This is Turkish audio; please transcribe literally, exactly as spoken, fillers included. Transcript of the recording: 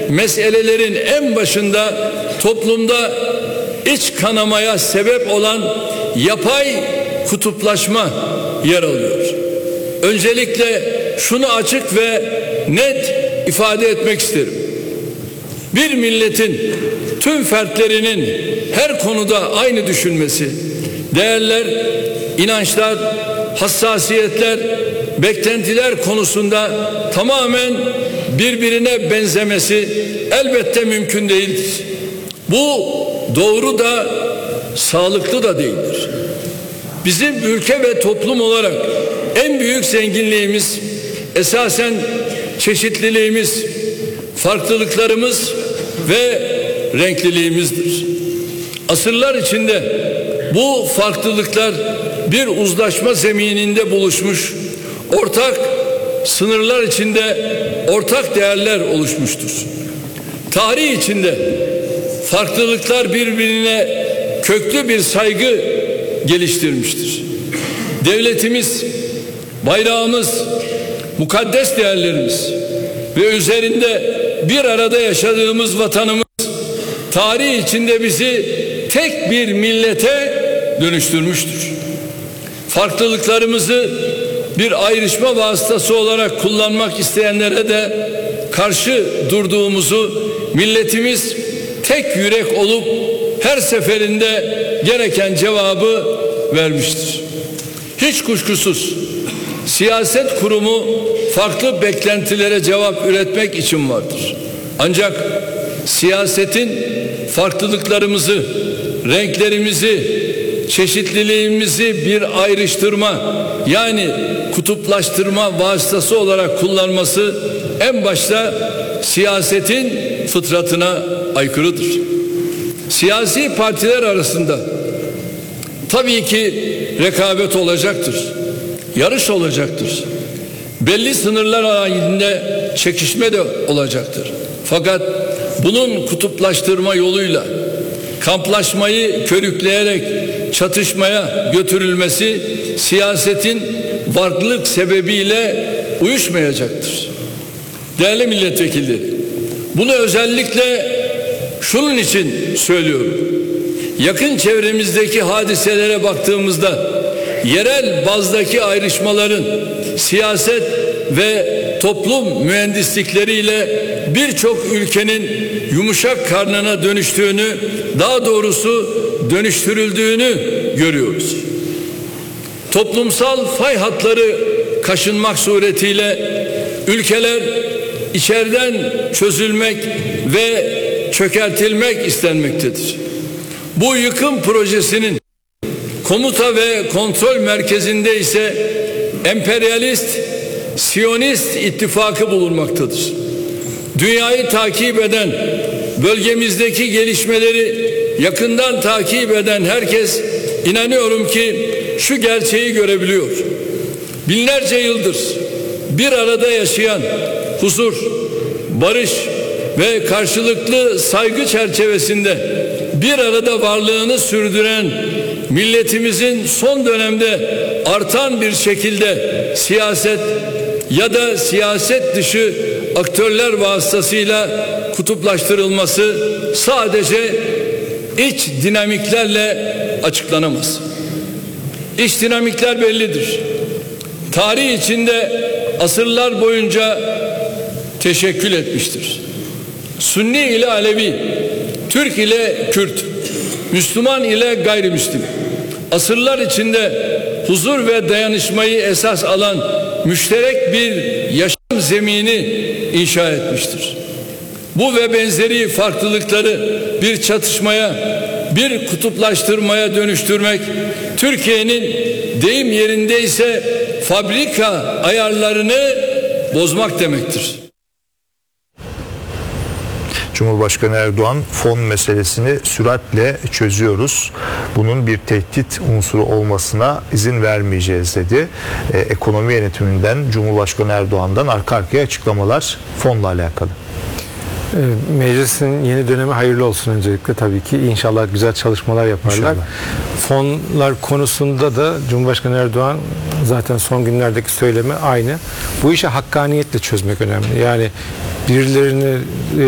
meselelerin en başında toplumda iç kanamaya sebep olan yapay kutuplaşma yer alıyor. Öncelikle şunu açık ve net ifade etmek isterim. Bir milletin tüm fertlerinin her konuda aynı düşünmesi, değerler, inançlar, hassasiyetler, beklentiler konusunda tamamen birbirine benzemesi elbette mümkün değildir. Bu doğru da sağlıklı da değildir. Bizim ülke ve toplum olarak en büyük zenginliğimiz esasen çeşitliliğimiz, farklılıklarımız ve renkliliğimizdir. Asırlar içinde bu farklılıklar bir uzlaşma zemininde buluşmuş, ortak sınırlar içinde ortak değerler oluşmuştur. Tarih içinde farklılıklar birbirine köklü bir saygı geliştirmiştir. Devletimiz, bayrağımız, mukaddes değerlerimiz ve üzerinde bir arada yaşadığımız vatanımız tarih içinde bizi tek bir millete dönüştürmüştür. Farklılıklarımızı bir ayrışma vasıtası olarak kullanmak isteyenlere de karşı durduğumuzu milletimiz tek yürek olup her seferinde gereken cevabı vermiştir. Hiç kuşkusuz siyaset kurumu farklı beklentilere cevap üretmek için vardır. Ancak siyasetin farklılıklarımızı, renklerimizi, çeşitliliğimizi bir ayrıştırma, yani kutuplaştırma vasıtası olarak kullanması en başta siyasetin fıtratına aykırıdır. Siyasi partiler arasında tabii ki rekabet olacaktır. Yarış olacaktır. Belli sınırlar halinde çekişme de olacaktır. Fakat bunun kutuplaştırma yoluyla kamplaşmayı körükleyerek çatışmaya götürülmesi siyasetin varlık sebebiyle uyuşmayacaktır. Değerli milletvekilleri, bunu özellikle şunun için söylüyorum. Yakın çevremizdeki hadiselere baktığımızda yerel bazdaki ayrışmaların siyaset ve toplum mühendislikleriyle birçok ülkenin yumuşak karnına dönüştüğünü, daha doğrusu dönüştürüldüğünü görüyoruz. Toplumsal fay hatları kaşınmak suretiyle ülkeler içeriden çözülmek ve çökertilmek istenmektedir. Bu yıkım projesinin komuta ve kontrol merkezinde ise emperyalist, Siyonist ittifakı bulunmaktadır. Dünyayı takip eden, bölgemizdeki gelişmeleri yakından takip eden herkes inanıyorum ki şu gerçeği görebiliyor. Binlerce yıldır bir arada yaşayan huzur, barış ve karşılıklı saygı çerçevesinde bir arada varlığını sürdüren milletimizin son dönemde artan bir şekilde siyaset ya da siyaset dışı aktörler vasıtasıyla kutuplaştırılması sadece iç dinamiklerle açıklanamaz. İç dinamikler bellidir. Tarih içinde asırlar boyunca teşekkül etmiştir. Sünni ile Alevi, Türk ile Kürt, Müslüman ile gayrimüslim, asırlar içinde huzur ve dayanışmayı esas alan müşterek bir yaşam zemini inşa etmiştir. Bu ve benzeri farklılıkları bir çatışmaya, bir kutuplaştırmaya dönüştürmek, Türkiye'nin deyim yerinde ise fabrika ayarlarını bozmak demektir. Cumhurbaşkanı Erdoğan, fon meselesini süratle çözüyoruz. Bunun bir tehdit unsuru olmasına izin vermeyeceğiz dedi. Ee, ekonomi yönetiminden Cumhurbaşkanı Erdoğan'dan arka arkaya açıklamalar fonla alakalı. Meclisin yeni dönemi hayırlı olsun öncelikle tabii ki. İnşallah güzel çalışmalar yaparlar. İnşallah. Fonlar konusunda da Cumhurbaşkanı Erdoğan zaten son günlerdeki söylemi aynı. Bu işi hakkaniyetle çözmek önemli. Yani birilerini